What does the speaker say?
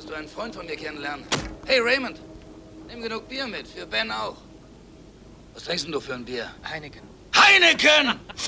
Willst du einen Freund von mir kennenlernen? Hey, Raymond, nimm genug Bier mit, für Ben auch. Was trinkst denn du für ein Bier? Heineken. Heineken!